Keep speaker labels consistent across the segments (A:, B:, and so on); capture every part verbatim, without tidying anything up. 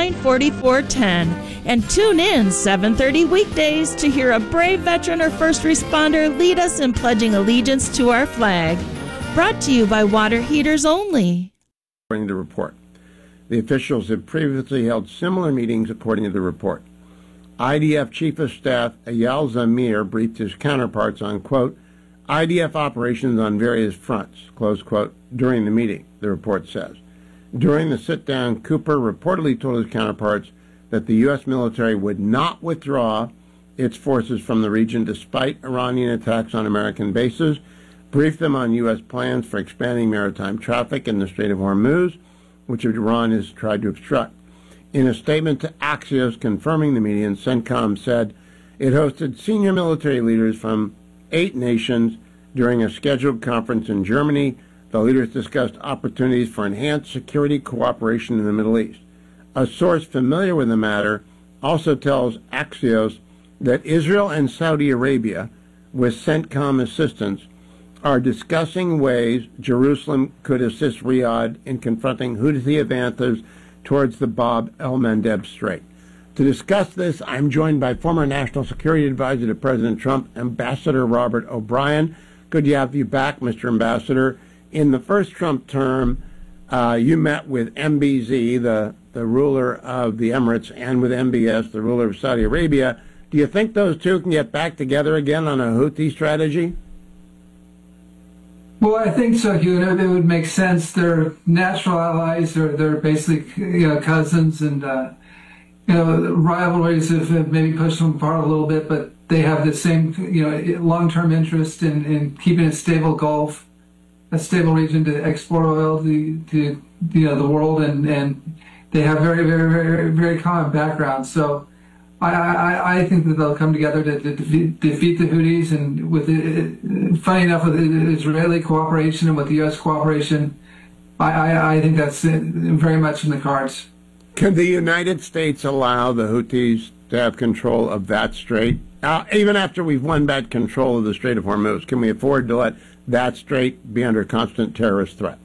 A: nine four four one zero and tune in seven thirty weekdays to hear a brave veteran or first responder lead us in pledging allegiance to our flag. Brought to you by Water Heaters Only.
B: According to the report, the officials have previously held similar meetings according to the report. I D F Chief of Staff Eyal Zamir briefed his counterparts on, quote, I D F operations on various fronts, close quote, during the meeting, the report says. During the sit-down, Cooper reportedly told his counterparts that the U S military would not withdraw its forces from the region despite Iranian attacks on American bases, briefed them on U S plans for expanding maritime traffic in the Strait of Hormuz, which Iran has tried to obstruct. In a statement to Axios confirming the meeting, CENTCOM said it hosted senior military leaders from eight nations during a scheduled conference in Germany. The leaders discussed opportunities for enhanced security cooperation in the Middle East. A source familiar with the matter also tells Axios that Israel and Saudi Arabia, with CENTCOM assistance, are discussing ways Jerusalem could assist Riyadh in confronting Houthi advances towards the Bab el-Mandeb Strait. To discuss this, I'm joined by former National Security Advisor to President Trump, Ambassador Robert O'Brien. Good to have you back, Mister Ambassador. In the first Trump term, uh, you met with M B Z, the, the ruler of the Emirates, and with M B S, the ruler of Saudi Arabia. Do you think those two can get back together again on a Houthi strategy?
C: Well, I think so, Hugh. It would make sense. They're natural allies. They're, they're basically, you know, cousins, and uh, you know, rivalries have maybe pushed them apart a little bit, but they have the same, you know, long-term interest in, in keeping a stable Gulf, a stable region to export oil to, to you know, the world, and, and they have very, very, very, very common backgrounds. So I, I, I think that they'll come together to, to defeat, defeat the Houthis, and with the, funny enough, with the Israeli cooperation and with the U S cooperation, I, I, I think that's very much in the cards.
B: Could the United States allow the Houthis to have control of that strait? Uh, even after we've won back control of the Strait of Hormuz, can we afford to let that strait be under constant terrorist threat?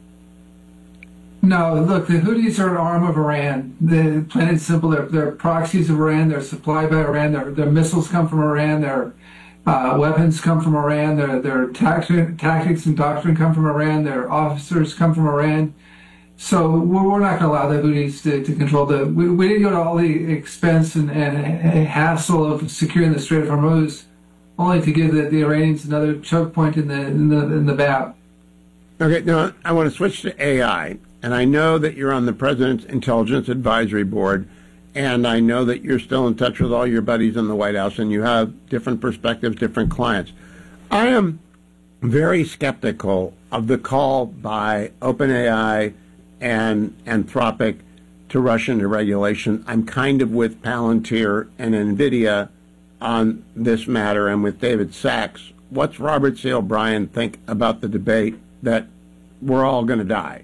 C: No, look, the Houthis are an arm of Iran. They're, plain and simple, they're, they're proxies of Iran. They're supplied by Iran. Their, their missiles come from Iran. Their uh, weapons come from Iran. Their, their tacti- tactics and doctrine come from Iran. Their officers come from Iran. So we're not going to allow the Houthis to, to control the... We, we didn't go to all the expense and, and hassle of securing the Strait of Hormuz, only to give the, the Iranians another choke point in the in the in the bow.
B: Okay, now I want to switch to A I, and I know that you're on the President's Intelligence Advisory Board, and I know that you're still in touch with all your buddies in the White House, and you have different perspectives, different clients. I am very skeptical of the call by OpenAI and Anthropic to rush into regulation. I'm kind of with Palantir and NVIDIA on this matter, and with David Sachs. What's Robert C. O'Brien think about the debate that we're all going to die?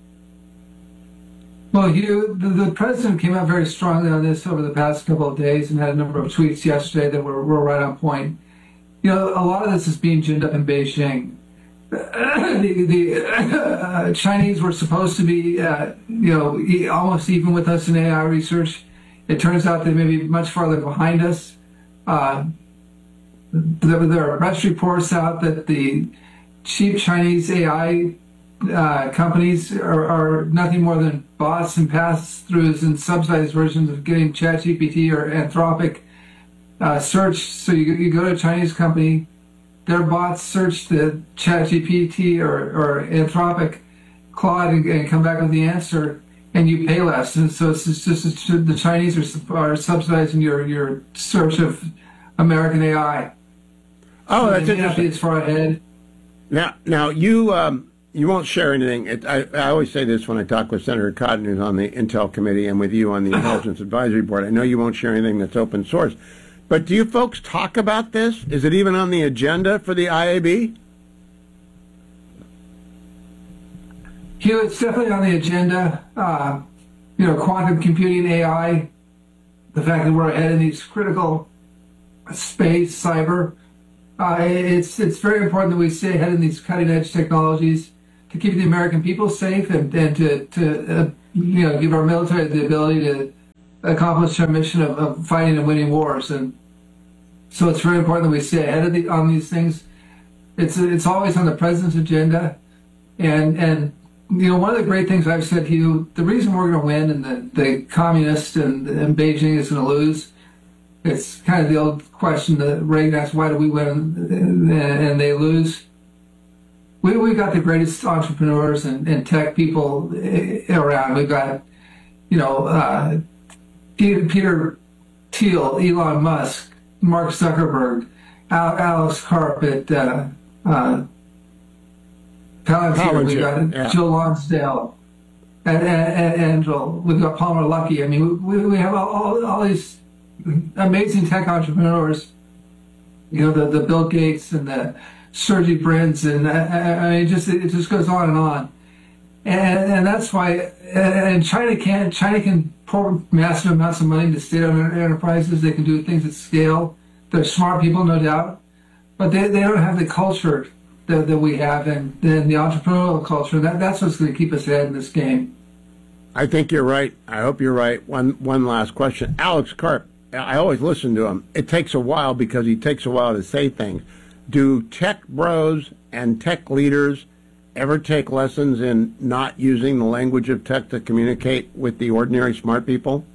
C: Well, you, the, the president came out very strongly on this over the past couple of days and had a number of tweets yesterday that were, were right on point. You know, a lot of this is being ginned up in Beijing. the the uh, Chinese were supposed to be, uh, you know, almost even with us in A I research. It turns out they may be much farther behind us. Uh, there, there are press reports out that the cheap Chinese A I uh, companies are, are nothing more than bots and pass-throughs and subsidized versions of getting ChatGPT or Anthropic uh, search. So you, you go to a Chinese company, their bots search the ChatGPT or, or Anthropic Claude and, and come back with the answer, and you pay less. And so it's just, it's just the Chinese are, are subsidizing your, your search of American A I.
B: Oh,
C: so
B: that's
C: they may not
B: interesting.
C: be as far ahead.
B: Now, now you um, you won't share anything. It, I, I always say this when I talk with Senator Cotton, who's on the Intel Committee, and with you on the Intelligence Advisory Board. I know you won't share anything that's open source. But do you folks talk about this? Is it even on the agenda for the I A B?
C: Hugh, it's definitely on the agenda. Uh, you know, quantum computing, A I, the fact that we're ahead in these critical space, cyber. Uh, it's it's very important that we stay ahead in these cutting-edge technologies to keep the American people safe and, and to, to uh, you know, give our military the ability to accomplish our mission of, of fighting and winning wars. And so it's very important that we stay ahead of the, on these things. It's it's always on the president's agenda. And, and you know, one of the great things I've said to you, the reason we're going to win and the, the communists and, and Beijing is going to lose, it's kind of the old question that Reagan asked, why do we win and, and they lose? We, we've got the greatest entrepreneurs and, and tech people around. We've got, you know, uh, Peter, Peter Thiel, Elon Musk, Mark Zuckerberg, Al, Alex Karp at uh, uh, Palantir. We've got yeah. Jill Lonsdale and, and, and Angel. We've got Palmer Luckey. I mean, we, we have all, all, all these amazing tech entrepreneurs. You know, the, the Bill Gates and the Sergey Brin's, and I, I mean, just it just goes on and on. And, and that's why, and China can China can pour massive amounts of money into state-owned enterprises. They can do things at scale. They're smart people, no doubt, but they, they don't have the culture that, that we have, and then the entrepreneurial culture. That that's what's going to keep us ahead in this game.
B: I think you're right. I hope you're right. One one last question, Alex Karp. I always listen to him. It takes a while because he takes a while to say things. Do tech bros and tech leaders ever take lessons in not using the language of tech to communicate with the ordinary smart people?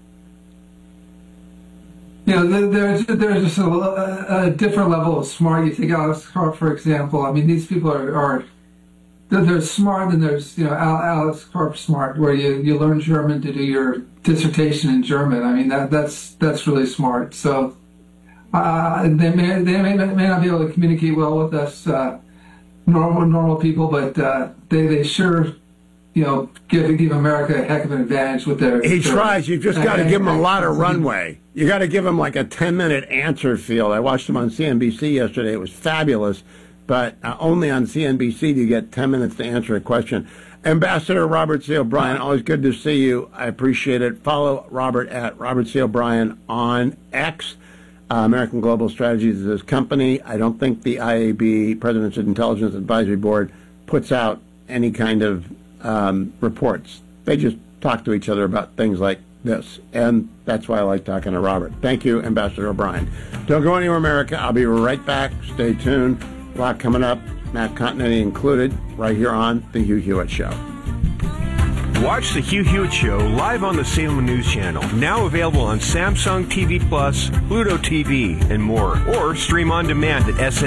C: You know, there's there's just a, a different level of smart. You take Alex Karp, for example. I mean, these people are, are they're, they're smart, and there's, you know, Alex Karp smart, where you, you learn German to do your dissertation in German. I mean, that that's that's really smart. So uh, they may they may, may not be able to communicate well with us uh, normal normal people, but uh, they they sure, you know, give give America a heck of an advantage with their.
B: He
C: their,
B: tries. You've just got to give him a lot of runway. You got to give him like a ten-minute answer field. I watched him on C N B C yesterday. It was fabulous, but uh, only on C N B C do you get ten minutes to answer a question. Ambassador Robert C. O'Brien, always good to see you. I appreciate it. Follow Robert at Robert C. O'Brien on X. Uh, American Global Strategies is his company. I don't think the I A B, President's Intelligence Advisory Board, puts out any kind of um, reports. They just talk to each other about things like this, and that's why I like talking to Robert. Thank you, Ambassador O'Brien. Don't go anywhere, America. I'll be right back. Stay tuned. A lot coming up, Matt Continenty included, right here on The Hugh Hewitt Show.
D: Watch The Hugh Hewitt Show live on the Salem News Channel, now available on Samsung T V Plus, Pluto T V, and more, or stream on demand at S N